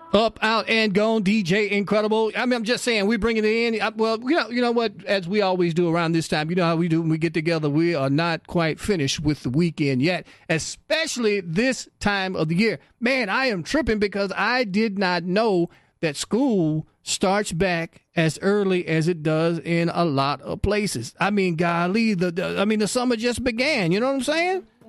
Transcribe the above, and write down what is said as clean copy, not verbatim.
Up, out, and gone, DJ Incredible. I mean, I'm just saying, we're bringing it in. Well, you know what? As we always do around this time, you know how we do when we get together. We are not quite finished with the weekend yet, especially this time of the year. Man, I am tripping because I did not know that school starts back as early as it does in a lot of places. I mean, golly, the summer just began. You know what I'm saying?